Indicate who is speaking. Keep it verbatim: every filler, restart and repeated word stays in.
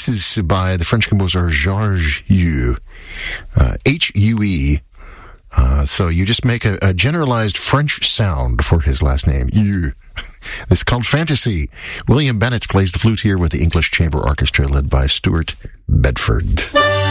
Speaker 1: This is by the French composer Georges Hue, uh, H U E. Uh, so you just make a, a generalized French sound for his last name, Hue. This is called Fantasy. William Bennett plays the flute here with the English Chamber Orchestra led by Stuart Bedford.